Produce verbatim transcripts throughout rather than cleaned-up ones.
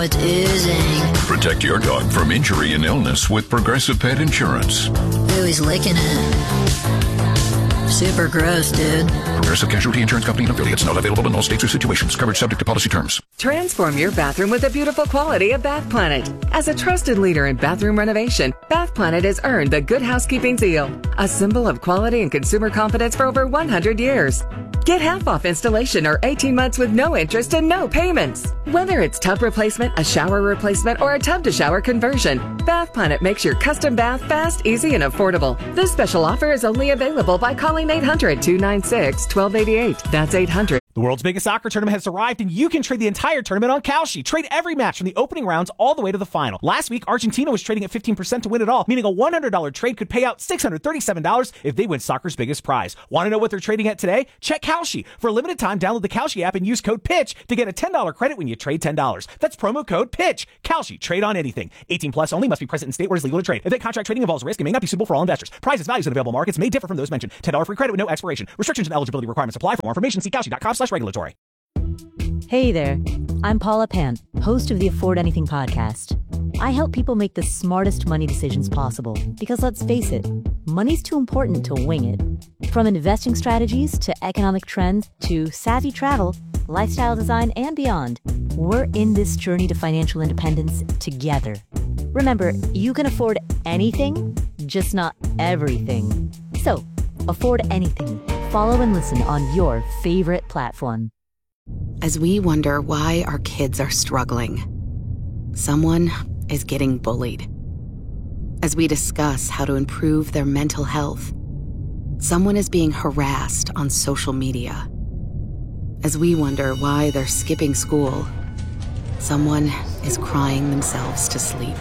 now it's oozing. Protect your dog from injury and illness with Progressive Pet Insurance. Ooh, he's licking it. Super gross, dude. Progressive Casualty Insurance Company and affiliates. Not available in all states or situations. Coverage subject to policy terms. Transform your bathroom with the beautiful quality of Bath Planet. As a trusted leader in bathroom renovation, Bath Planet has earned the Good Housekeeping seal, a symbol of quality and consumer confidence for over one hundred years. Get half off installation or eighteen months with no interest and no payments. Whether it's tub replacement, a shower replacement, or a tub-to-shower conversion, Bath Planet makes your custom bath fast, easy, and affordable. This special offer is only available by calling eight hundred, two nine six, one two eight eight. That's eight hundred. The world's biggest soccer tournament has arrived, and you can trade the entire tournament on Kalshi. Trade every match from the opening rounds all the way to the final. Last week, Argentina was trading at fifteen percent to win it all, meaning a one hundred dollars trade could pay out six hundred thirty-seven dollars if they win soccer's biggest prize. Want to know what they're trading at today? Check Kalshi. For a limited time, download the Kalshi app and use code PITCH to get a ten dollars credit when you trade ten dollars. That's promo code PITCH. Kalshi. Trade on anything. eighteen plus only. Must be present in state where it's legal to trade. If that contract trading involves risk, it may not be suitable for all investors. Prices, values, and available markets may differ from those mentioned. ten dollars free credit with no expiration. Restrictions and eligibility requirements apply. For more information, see kalshi.com slash regulatory. Hey there, I'm Paula Pant, host of the Afford Anything podcast. I help people make the smartest money decisions possible because, let's face it, money's too important to wing it. From investing strategies to economic trends to savvy travel, lifestyle design, and beyond, we're in this journey to financial independence together. Remember, you can afford anything, just not everything. So, afford anything. Follow and listen on your favorite platform. As we wonder why our kids are struggling, someone is getting bullied. As we discuss how to improve their mental health, someone is being harassed on social media. As we wonder why they're skipping school, someone is crying themselves to sleep.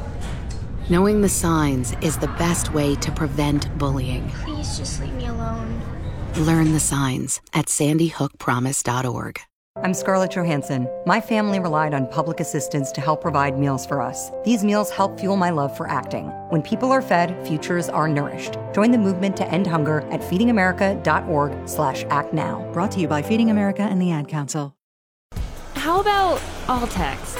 Knowing the signs is the best way to prevent bullying. Please just leave me alone. Learn the signs at sandy hook promise dot org. I'm Scarlett Johansson. My family relied on public assistance to help provide meals for us. These meals help fuel my love for acting. When people are fed, futures are nourished. Join the movement to end hunger at feedingamerica.org slash act now. Brought to you by Feeding America and the Ad Council. How about all text?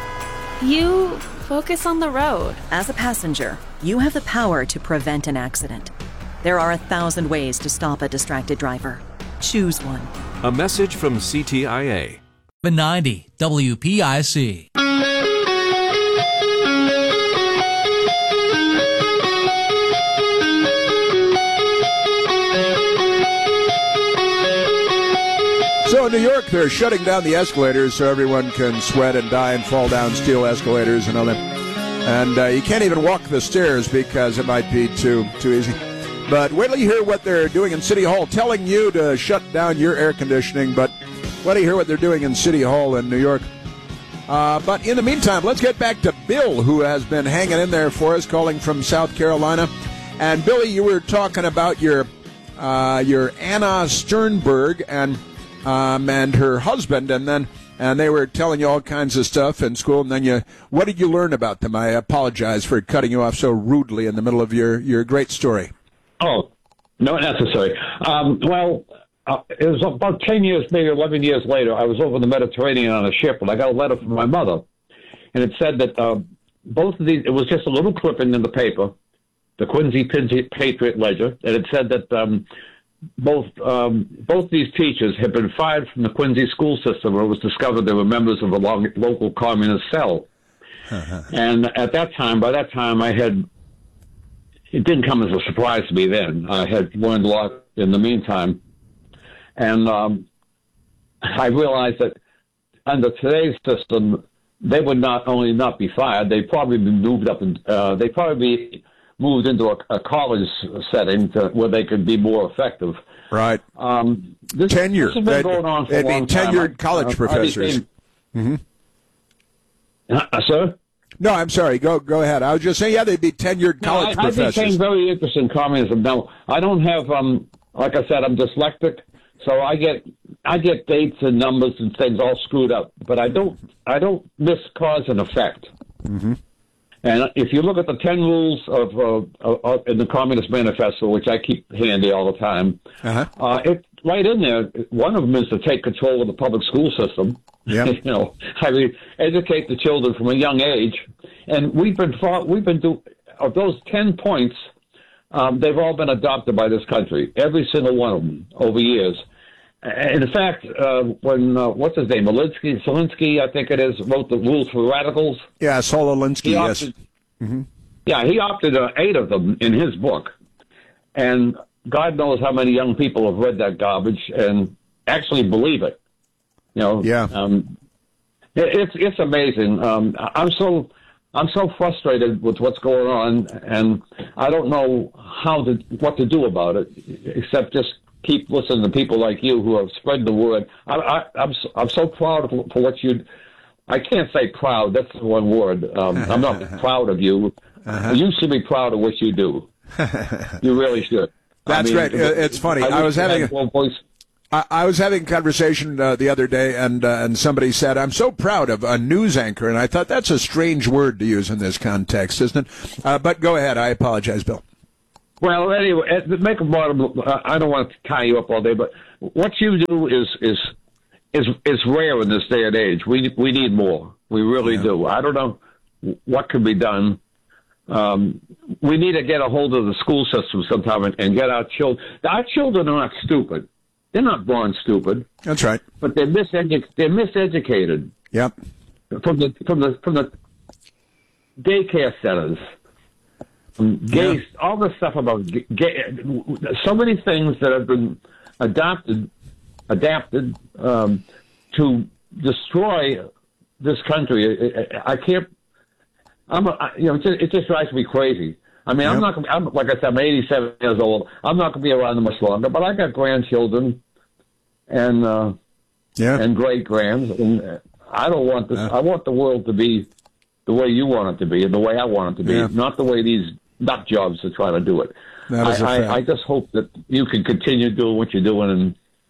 You focus on the road. As a passenger, you have the power to prevent an accident. There are a thousand ways to stop a distracted driver. Choose one. A message from C T I A. ninety W P I C. So in New York, they're shutting down the escalators so everyone can sweat and die and fall down steel escalators and all that. And uh, you can't even walk the stairs because it might be too too easy. But wait till you hear what they're doing in City Hall, telling you to shut down your air conditioning. But wait till you hear what they're doing in City Hall in New York. Uh, but in the meantime, let's get back to Bill, who has been hanging in there for us, calling from South Carolina. And Billy, you were talking about your uh, your Anna Sternberg and um, and her husband, and then and they were telling you all kinds of stuff in school. And then you, what did you learn about them? I apologize for cutting you off so rudely in the middle of your, your great story. Oh, not necessary. Um, well, uh, it was about ten years, maybe eleven years later. I was over the Mediterranean on a ship, and I got a letter from my mother, and it said that uh, both of these. It was just a little clipping in the paper, the Quincy Patriot Ledger, and it said that um, both um, both these teachers had been fired from the Quincy school system, where it was discovered they were members of a lo- local communist cell. And at that time, by that time, I had. It didn't come as a surprise to me then. I had learned a lot in the meantime. And um, I realized that under today's system, they would not only not be fired, they'd probably be moved up, and uh, they'd probably be moved into a, a college setting to, where they could be more effective. Right. Um, this, Tenure. This has been going on for They'd a long be tenured time. college uh, professors. Mm-hmm. Uh, sir? No, I'm sorry. Go go ahead. I was just saying, yeah, they'd be tenured college no, I, professors. I became very interested in communism. Now, I don't have, um, like I said, I'm dyslexic, so I get I get dates and numbers and things all screwed up. But I don't I don't miss cause and effect. Mm-hmm. And if you look at the ten rules of uh, uh, in the Communist Manifesto, which I keep handy all the time, uh-huh. uh, it right in there. One of them is to take control of the public school system. Yeah. You know, I mean, educate the children from a young age. And we've been fought, we've been do of those ten points. Um, they've all been adopted by this country, every single one of them over years. And in fact, uh, when uh, what's his name, Alinsky, Solinsky, I think it is, wrote the rules for radicals. Yeah, Saul Alinsky. Yes. Mm-hmm. Yeah, he opted uh, eight of them in his book, and God knows how many young people have read that garbage and actually believe it. You know, yeah. Um, it, it's it's amazing. Um, I'm so I'm so frustrated with what's going on, and I don't know how to what to do about it, except just keep listening to people like you who have spread the word. I, I, I'm so, I'm so proud of, for what you. I can't say proud. That's the one word. Um, I'm not proud of you. Uh-huh. You should be proud of what you do. You really should. That's I mean, right. It's funny. I, I was having a, voice. I, I was having a conversation uh, the other day, and uh, and somebody said, "I'm so proud of a news anchor," and I thought that's a strange word to use in this context, isn't it? Uh, but go ahead. I apologize, Bill. Well, anyway, make a bottom. I don't want to tie you up all day, but what you do is is is is rare in this day and age. We we need more. We really yeah. do. I don't know what could be done. Um, we need to get a hold of the school system sometime and, and get our children. Our children are not stupid. They're not born stupid. That's right. But they're misedu- They're miseducated. Yep. From the from the from the daycare centers, from gay, yeah. all the stuff about gay. So many things that have been adopted, adapted um, to destroy this country. I, I can't. I'm, a, you know, it just, it just drives me crazy. I mean, yep. I'm not gonna, I'm, like I said, I'm eighty-seven years old. I'm not going to be around much longer, but I got grandchildren and, uh, yeah. and great grands. And I don't want this, uh, I want the world to be the way you want it to be and the way I want it to be, yeah. not the way these nut jobs are trying to do it. That is I, a fact. I, I just hope that you can continue doing what you're doing, and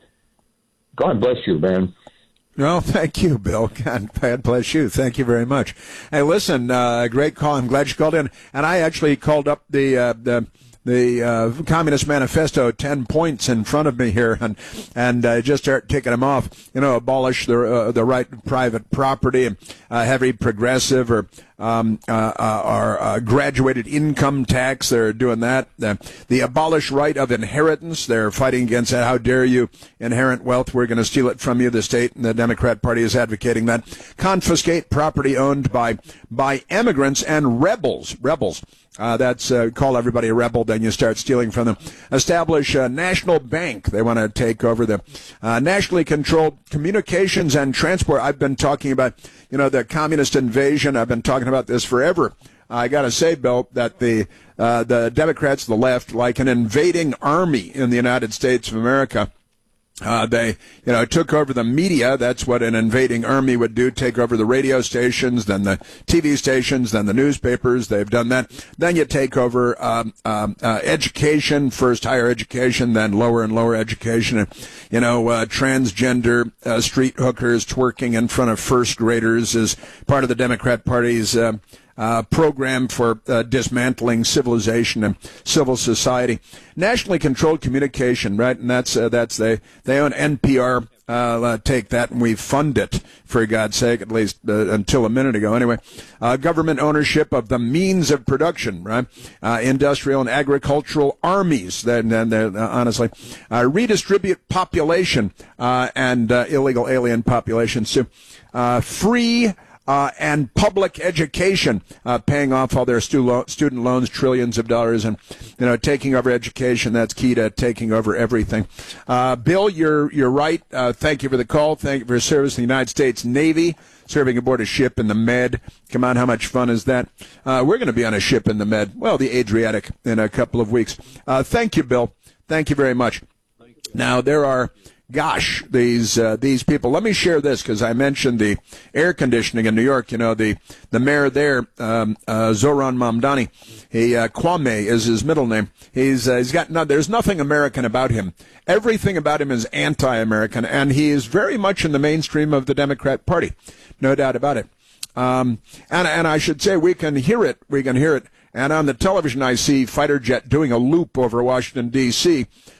God bless you, man. No, thank you, Bill. God, God bless you. Thank you very much. Hey, listen, uh, great call. I'm glad you called in. And I actually called up the uh, the, the uh, Communist Manifesto, ten points in front of me here, and and uh, just start ticking them off. You know, abolish the uh, the right to private property, and uh, heavy progressive or um, uh, uh, or uh, graduated income tax. They're doing that. Uh, the abolish right of inheritance. They're fighting against that. How dare you inherit wealth? We're going to steal it from you. The state and the Democrat Party is advocating that. Confiscate property owned by by immigrants and rebels. Rebels. Uh, that's uh, call everybody a rebel, then you start stealing from them. Establish a national bank. They want to take over the uh, nationally controlled communications and transport. I've been talking about, you know, the communist invasion. I've been talking about this forever. I got to say, Bill, that the uh, the Democrats, the left, like an invading army in the United States of America. Uh, they, you know, took over the media. That's what an invading army would do, take over the radio stations, then the T V stations, then the newspapers. They've done that. Then you take over um, um, uh, education, first higher education, then lower and lower education. And, you know, uh, transgender uh, street hookers twerking in front of first graders is part of the Democrat Party's uh, Uh, program for uh, dismantling civilization and civil society. Nationally controlled communication, right? And that's uh, that's they they own N P R. Uh, uh, take that and we fund it, for God's sake, at least uh, until a minute ago. Anyway, uh, government ownership of the means of production, right? Uh, industrial and agricultural armies. Then, then uh, honestly, uh, redistribute population uh, and uh, illegal alien populations too. Uh, free. Uh, and public education, uh, paying off all their stu- lo- student loans, trillions of dollars, and, you know, taking over education. That's key to taking over everything. Uh, Bill, you're, you're right. Uh, thank you for the call. Thank you for your service in the United States Navy, serving aboard a ship in the Med. Come on, how much fun is that? Uh, we're going to be on a ship in the Med, well, the Adriatic, in a couple of weeks. Uh, thank you, Bill. Thank you very much. Now, there are, Gosh, these uh, these people. Let me share this because I mentioned the air conditioning in New York. You know, the the mayor there, um, uh, Zoran Mamdani. He uh, Kwame is his middle name. He's uh, he's got no. There's nothing American about him. Everything about him is anti-American, and he is very much in the mainstream of the Democrat Party, no doubt about it. Um, and and I should say we can hear it. We can hear it. And on the television, I see fighter jet doing a loop over Washington, D C,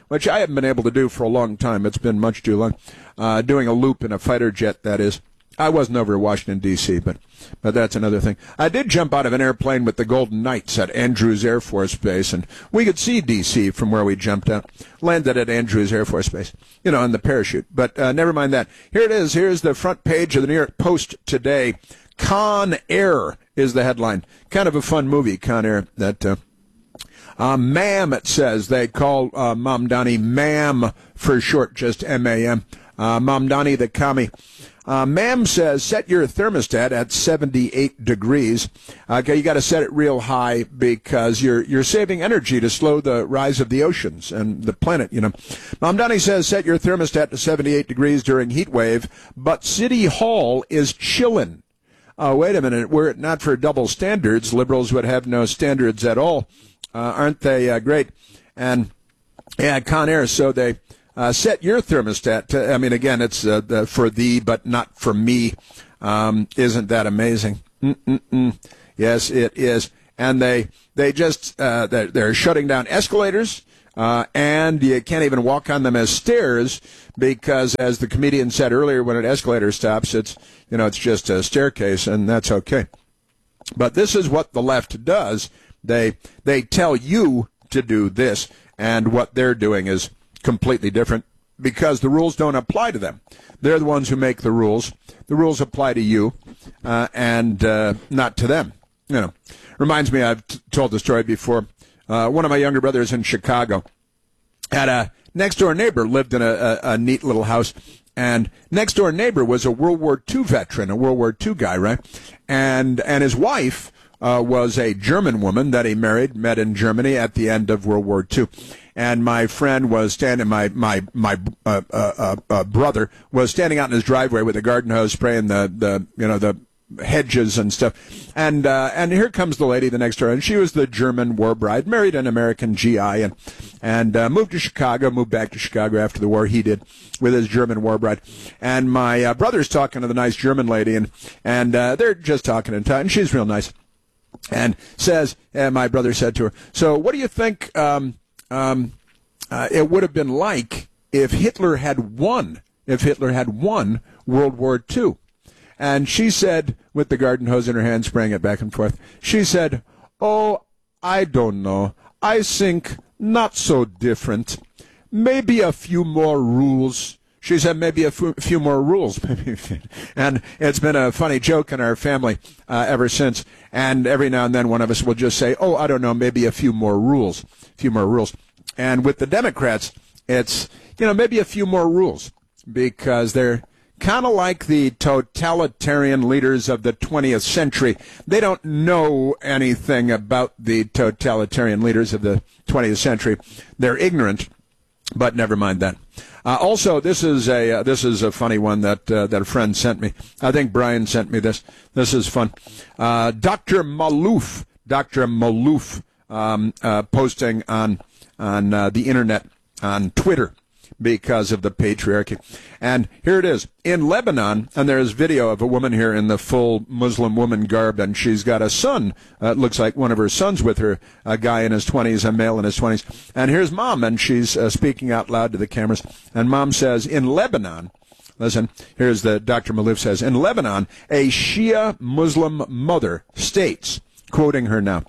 which I haven't been able to do for a long time. It's been much too long. Uh, doing a loop in a fighter jet, that is. I wasn't over Washington, D C, but but that's another thing. I did jump out of an airplane with the Golden Knights at Andrews Air Force Base, and we could see D C from where we jumped out. Landed at Andrews Air Force Base, you know, on the parachute. But uh, never mind that. Here it is. Here's the front page of the New York Post today. Con Air is the headline. Kind of a fun movie, Con Air. That uh, uh, ma'am, it says. They call uh, Mamdani ma'am for short, just M A M. Uh, Mamdani the commie. Uh, ma'am says, set your thermostat at seventy-eight degrees. Okay, you got to set it real high because you're you're saving energy to slow the rise of the oceans and the planet, you know. Mamdani says, set your thermostat to seventy-eight degrees during heat wave, but City Hall is chillin'. Uh, wait a minute, were it not for double standards, liberals would have no standards at all. Uh, aren't they uh, great? And, yeah, Con Air, so they... Uh, set your thermostat to, I mean, again, it's uh, the, for thee, but not for me. Um, isn't that amazing? Mm-mm-mm. Yes, it is. And they they just, uh, they're, they're shutting down escalators, uh, and you can't even walk on them as stairs because, as the comedian said earlier, when an escalator stops, it's, you know, it's just a staircase, and that's okay. But this is what the left does. They they tell you to do this, and what they're doing is completely different because the rules don't apply to them. They're the ones who make the rules. The rules apply to you uh, and uh, not to them. You know, reminds me, I've t- told the story before. Uh, one of my younger brothers in Chicago had a next door neighbor, lived in a, a, a neat little house, and next door neighbor was a World War Two veteran, a World War Two guy, right? And and his wife uh, was a German woman that he married, met in Germany at the end of World War Two. And my friend was standing, my my my uh, uh, uh, brother was standing out in his driveway with a garden hose, spraying the, the you know the hedges and stuff. And uh, and here comes the lady the next door, and she was the German war bride, married an American G I, and and uh, moved to Chicago, moved back to Chicago after the war. He did with his German war bride. And my uh, brother's talking to the nice German lady, and and uh, they're just talking and talking. She's real nice, and says, and my brother said to her, "So what do you think?" Um, Um, uh, it would have been like if Hitler had won, if Hitler had won World War Two. And she said, with the garden hose in her hand, spraying it back and forth, she said, oh, I don't know. I think not so different. Maybe a few more rules. She said maybe a f- few more rules. And it's been a funny joke in our family uh, ever since. And every now and then one of us will just say, oh, I don't know, maybe a few more rules. A few more rules. And with the Democrats, it's, you know, maybe a few more rules. Because they're kind of like the totalitarian leaders of the twentieth century. They don't know anything about the totalitarian leaders of the twentieth century. They're ignorant, but never mind that. Uh, also, this is a uh, this is a funny one that uh, that a friend sent me. I think Brian sent me this. This is fun. Uh, Doctor Malouf, Doctor Malouf, um, uh, posting on on uh, the internet, on Twitter, because of the patriarchy. And here it is. In Lebanon, and there's video of a woman here in the full Muslim woman garb, and she's got a son. Uh, it looks like one of her sons with her, a guy in his twenties, a male in his twenties. And here's Mom, and she's uh, speaking out loud to the cameras. And Mom says, in Lebanon, listen, here's the Doctor Malouf says, in Lebanon, a Shia Muslim mother states, quoting her now,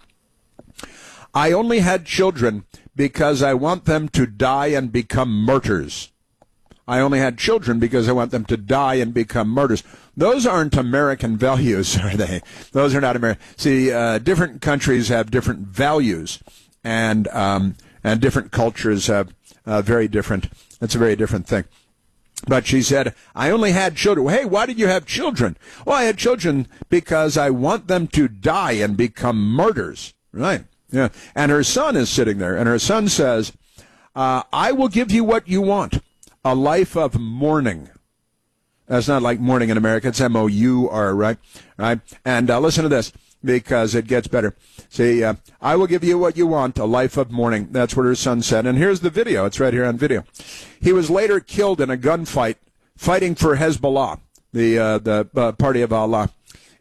I only had children because I want them to die and become martyrs. I only had children because I want them to die and become martyrs. Those aren't American values, are they? Those are not American. See, uh, different countries have different values, and um, and different cultures have uh, very different. It's a very different thing. But she said, I only had children. Hey, why did you have children? Well, I had children because I want them to die and become martyrs. Right. Yeah, and her son is sitting there, and her son says, uh, I will give you what you want, a life of mourning. That's not like mourning in America. It's M O U R, right? Right? And uh, listen to this, because it gets better. See, uh, I will give you what you want, a life of mourning. That's what her son said. And here's the video. It's right here on video. He was later killed in a gunfight fighting for Hezbollah, the, uh, the uh, party of Allah,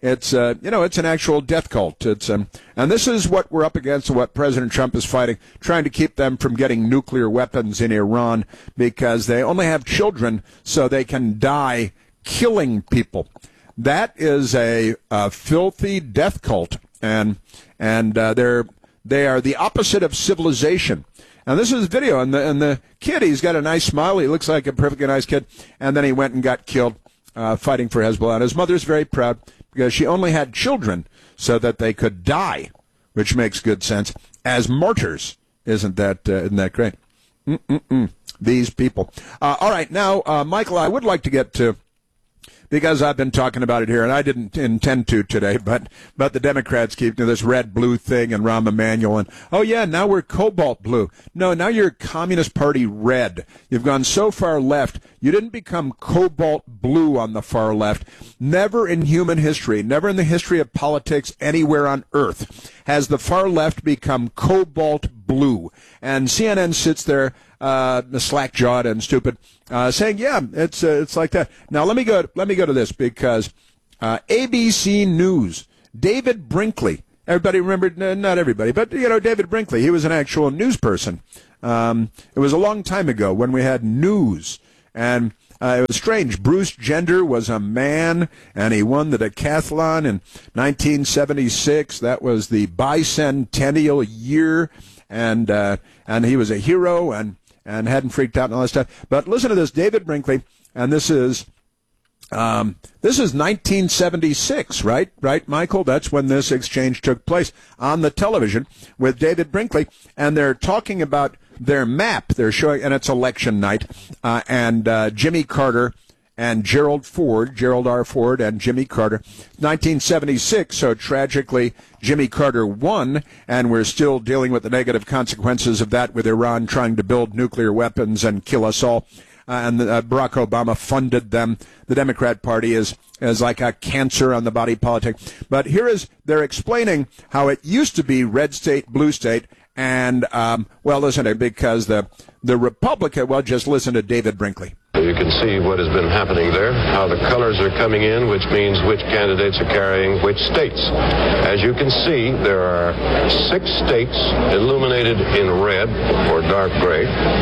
It's uh, you know, it's an actual death cult. It's um, and this is what we're up against and what President Trump is fighting, trying to keep them from getting nuclear weapons in Iran because they only have children so they can die killing people. That is a, a filthy death cult, and and uh, they're they are the opposite of civilization. And this is video, and the and the kid, he's got a nice smile. He looks like a perfectly nice kid, and then he went and got killed uh, fighting for Hezbollah. And his mother's very proud because she only had children so that they could die, which makes good sense, as martyrs. Isn't that, uh, isn't that great? Mm-mm-mm. These people. Uh, all right, now, uh, Michael, I would like to get to, because I've been talking about it here, and I didn't intend to today, but but the Democrats keep doing this red-blue thing, and Rahm Emanuel, and, oh, yeah, now we're cobalt blue. No, now you're Communist Party red. You've gone so far left, you didn't become cobalt blue on the far left. Never in human history, never in the history of politics anywhere on earth has the far left become cobalt blue. And C N N sits there, uh, slack-jawed and stupid, uh, saying, "Yeah, it's uh, it's like that." Now let me go. Let me go to this because uh, A B C News, David Brinkley. Everybody remembered? Not everybody, but you know, David Brinkley. He was an actual news person. Um, it was a long time ago when we had news, and uh, it was strange. Bruce Gender was a man, and he won the decathlon in nineteen seventy-six. That was the bicentennial year, and uh, and he was a hero, and. and hadn't freaked out and all that stuff. But listen to this, David Brinkley, and this is um, this is nineteen seventy-six, right? Right, Michael? That's when this exchange took place on the television with David Brinkley, and they're talking about their map. They're showing, and it's election night, uh, and uh, Jimmy Carter and Gerald Ford, Gerald R. Ford and Jimmy Carter, nineteen seventy-six, so tragically Jimmy Carter won, and we're still dealing with the negative consequences of that with Iran trying to build nuclear weapons and kill us all. Uh, and uh, Barack Obama funded them. The Democrat Party is, is like a cancer on the body politic. But here is, they're explaining how it used to be red state, blue state, and, um, well, listen, because the, the Republican, well, just listen to David Brinkley. You can see what has been happening there, how the colors are coming in, which means which candidates are carrying which states. As you can see, there are six states illuminated in red or dark gray.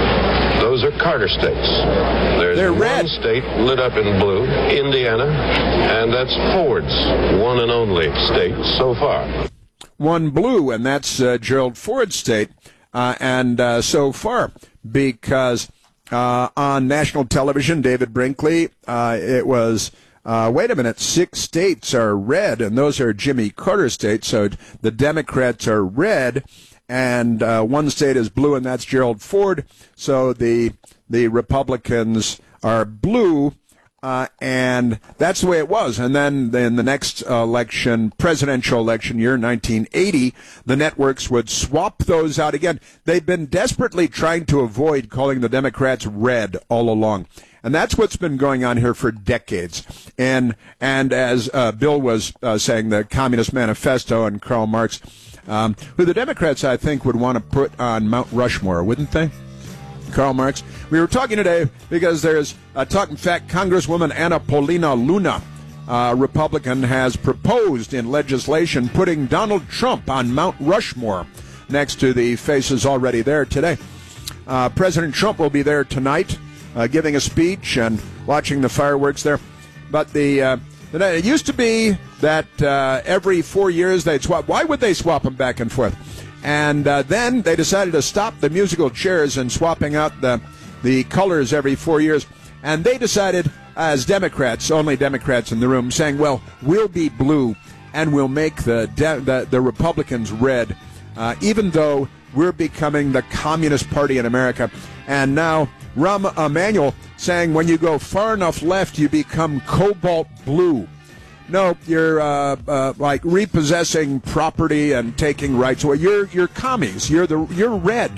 Those are Carter states. There's They're one red. state lit up in blue, Indiana, and that's Ford's one and only state so far. One blue, and that's uh, Gerald Ford's state, uh, and uh, so far, because uh, on national television, David Brinkley, uh, it was, uh, wait a minute, six states are red, and those are Jimmy Carter states, so the Democrats are red, and uh, one state is blue, and that's Gerald Ford, so the the Republicans are blue. Uh, and that's the way it was. And then in the next election, presidential election year, nineteen eighty, the networks would swap those out again. They've been desperately trying to avoid calling the Democrats red all along. And that's what's been going on here for decades. And and as uh, Bill was uh, saying, the Communist Manifesto and Karl Marx, um, who the Democrats, I think, would want to put on Mount Rushmore, wouldn't they? Karl Marx. We were talking today because there's a talk. In fact, Congresswoman Anna Paulina Luna, uh, Republican, has proposed in legislation putting Donald Trump on Mount Rushmore next to the faces already there today. Uh, President Trump will be there tonight uh, giving a speech and watching the fireworks there. But the uh, it used to be that uh, every four years they'd swap. Why would they swap them back and forth? And uh, then they decided to stop the musical chairs and swapping out the the colors every four years. And they decided, as Democrats, only Democrats in the room, saying, well, we'll be blue and we'll make the de- the, the Republicans red, uh, even though we're becoming the Communist Party in America. And now Rahm Emanuel saying when you go far enough left, you become cobalt blue. No, you're uh, uh, like repossessing property and taking rights away. You're you're commies. You're the you're red.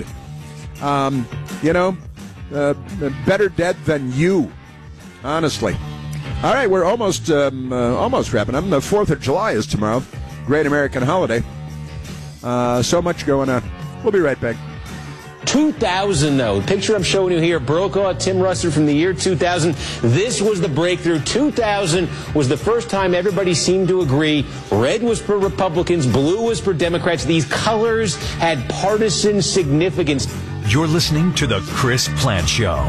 Um, you know, uh, better dead than you. Honestly. All right, we're almost um, uh, almost wrapping up. The Fourth of July is tomorrow. Great American holiday. Uh, so much going on. We'll be right back. two thousand, though. The picture I'm showing you here, Brokaw, Tim Russert from the year two thousand. This was the breakthrough. two thousand was the first time everybody seemed to agree. Red was for Republicans, blue was for Democrats. These colors had partisan significance. You're listening to The Chris Plante Show.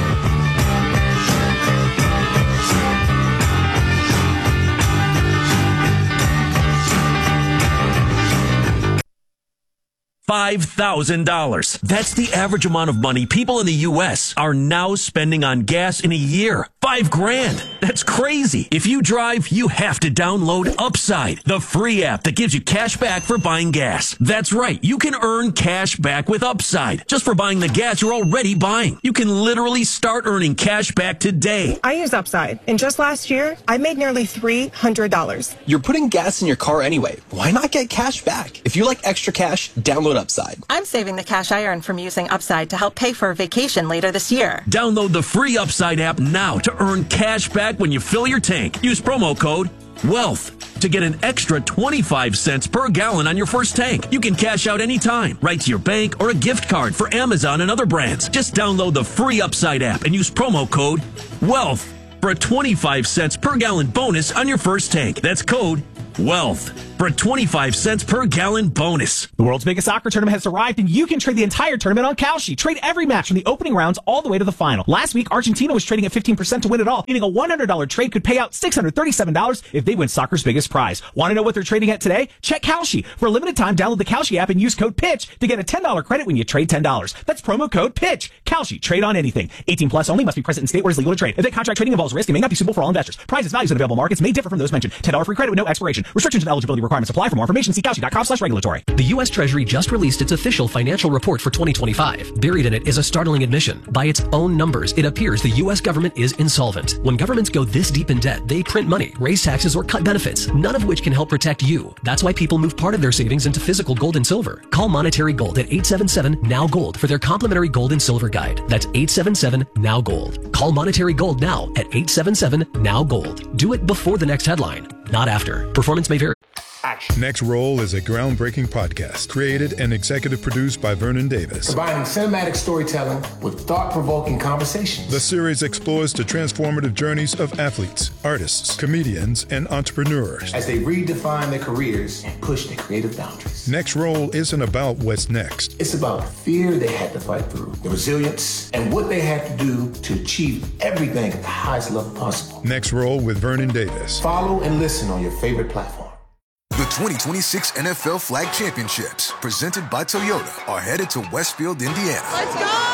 five thousand dollars. That's the average amount of money people in the U S are now spending on gas in a year. Five grand. That's crazy. If you drive, you have to download Upside, the free app that gives you cash back for buying gas. That's right. You can earn cash back with Upside just for buying the gas you're already buying. You can literally start earning cash back today. I use Upside, and just last year, I made nearly three hundred dollars. You're putting gas in your car anyway. Why not get cash back? If you like extra cash, download Upside. I'm saving the cash I earn from using Upside to help pay for a vacation later this year. Download the free Upside app now to earn cash back when you fill your tank. Use promo code WEALTH to get an extra twenty-five cents per gallon on your first tank. You can cash out anytime, right to your bank or a gift card for Amazon and other brands. Just download the free Upside app and use promo code WEALTH for a twenty-five cents per gallon bonus on your first tank. That's code WEALTH for a twenty-five cents per gallon bonus. The world's biggest soccer tournament has arrived, and you can trade the entire tournament on Kalshi. Trade every match from the opening rounds all the way to the final. Last week, Argentina was trading at fifteen percent to win it all, meaning a one hundred dollars trade could pay out six hundred thirty-seven dollars if they win soccer's biggest prize. Want to know what they're trading at today? Check Kalshi. For a limited time, download the Kalshi app and use code PITCH to get a ten dollars credit when you trade ten dollars. That's promo code PITCH. Kalshi. Trade on anything. eighteen plus only. Must be present in state where it's legal to trade. If that contract trading involves risk, it may not be suitable for all investors. Prices, values, and available markets may differ from those mentioned. ten dollars free credit with no expiration. Restrictions and eligibility requirements apply. For more information, see Kalshi dot com slash regulatory. The U S Treasury just released its official financial report for twenty twenty-five. Buried in it is a startling admission. By its own numbers, it appears the U S government is insolvent. When governments go this deep in debt, they print money, raise taxes, or cut benefits, none of which can help protect you. That's why people move part of their savings into physical gold and silver. Call Monetary Gold at eight seven seven, N O W Gold for their complimentary gold and silver guide. That's eight seven seven, N O W Gold. Call Monetary Gold now at eight seven seven, N O W Gold. Do it before the next headline, not after. Performance may vary. Action. Next Roll is a groundbreaking podcast created and executive produced by Vernon Davis. Combining cinematic storytelling with thought-provoking conversations. The series explores the transformative journeys of athletes, artists, comedians, and entrepreneurs as they redefine their careers and push their creative boundaries. Next Roll isn't about what's next. It's about the fear they had to fight through, the resilience, and what they had to do to achieve everything at the highest level possible. Next Roll with Vernon Davis. Follow and listen on your favorite platform. The twenty twenty-six N F L Flag Championships, presented by Toyota, are headed to Westfield, Indiana. Let's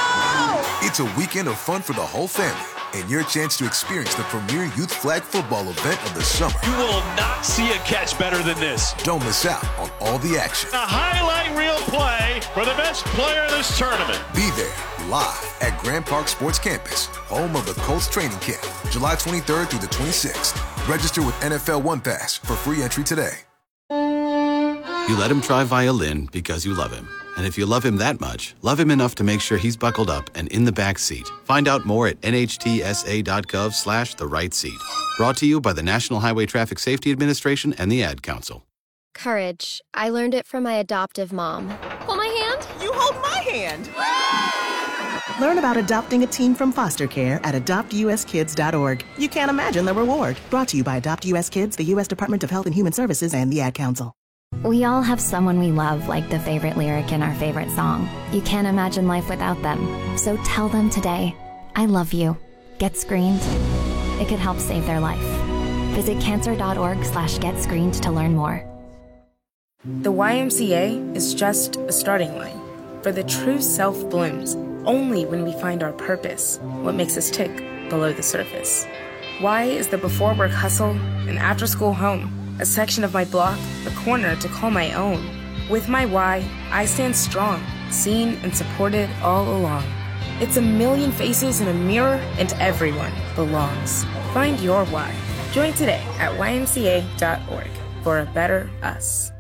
go! It's a weekend of fun for the whole family, and your chance to experience the premier youth flag football event of the summer. You will not see a catch better than this. Don't miss out on all the action. A highlight reel play for the best player in this tournament. Be there, live at Grand Park Sports Campus, home of the Colts training camp, July twenty-third through the twenty-sixth. Register with N F L One Pass for free entry today. You let him try violin because you love him. And if you love him that much, love him enough to make sure he's buckled up and in the back seat. Find out more at nhtsa.gov slash the right seat. Brought to you by the National Highway Traffic Safety Administration and the Ad Council. Courage. I learned it from my adoptive mom. Hold my hand. You hold my hand. Learn about adopting a teen from foster care at adopt u s kids dot org. You can't imagine the reward. Brought to you by Adopt U S Kids, the U S Department of Health and Human Services, and the Ad Council. We all have someone we love, like the favorite lyric in our favorite song. You can't imagine life without them. So tell them today, I love you. Get screened. It could help save their life. Visit cancer.org slash get screened to learn more. The Y M C A is just a starting line, for the true self blooms only when we find our purpose, what makes us tick below the surface. Y is the before work hustle and after school home, a section of my block, a corner to call my own. With my Y, I stand strong, seen and supported all along. It's a million faces in a mirror and everyone belongs. Find your Y. Join today at y m c a dot org for a better us.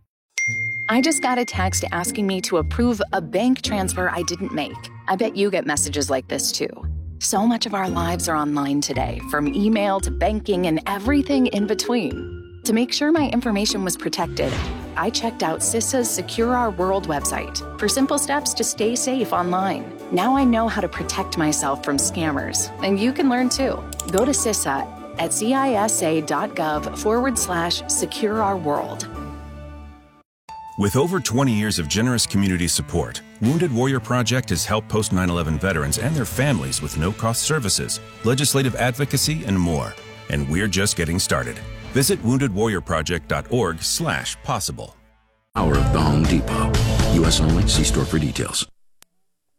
I just got a text asking me to approve a bank transfer I didn't make. I bet you get messages like this too. So much of our lives are online today, from email to banking and everything in between. To make sure my information was protected, I checked out CISA's Secure Our World website for simple steps to stay safe online. Now I know how to protect myself from scammers, and you can learn too. Go to CISA at cisa.gov forward slash secure our world. With over twenty years of generous community support, Wounded Warrior Project has helped post nine eleven veterans and their families with no-cost services, legislative advocacy, and more. And we're just getting started. Visit wounded warrior project dot org slash possible. Hour of the Home Depot. U S only. See store for details.